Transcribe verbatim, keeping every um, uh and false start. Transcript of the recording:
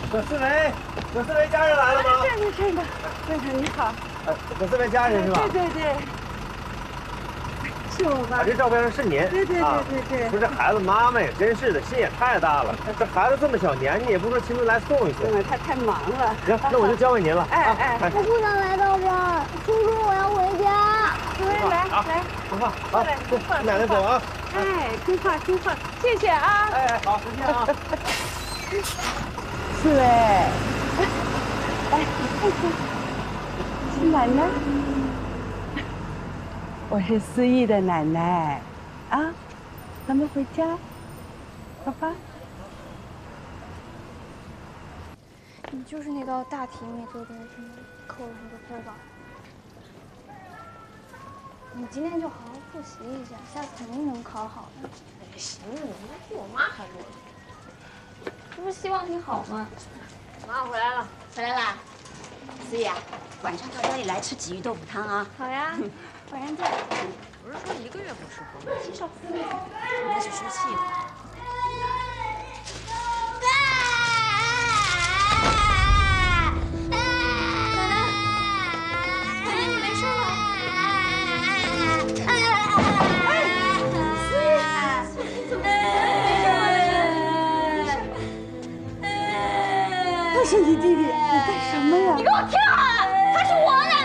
葛思维，葛思维家人来了吗？ 这个这个，先生你好。 呃，葛思维家人是吧？ 对对对，是我吧？ 啊，这照片上是您。 对对对对对。 不是孩子妈妈呀，真是的，心也太大了。这孩子这么小年纪，也不说亲自来送一送。 因为他太忙了。 行，那我就交给您了。 哎哎， 我不想来到这儿，叔叔，我要回家。 来来来， 不怕，好，跟奶奶走啊。 哎，听话听话，谢谢啊。 哎哎，好，再见啊。 思维，哎，你看看，是奶奶，我是思义的奶奶，啊，咱们回家，好吧？ 你就是那道大题没做对，是吗？扣了很多分吧？你今天就好好复习一下，下次肯定能考好的。 哎，行了，你比我妈还弱。 这不是希望你好吗？ 妈回来了， 回来啦，思怡啊，晚上到家里来吃鲫鱼豆腐汤啊。 好呀，晚上见。 不是说一个月不吃吗？ 介绍。 那是说气话。 他是你弟弟，你干什么呀？ 你给我听好了，他是我奶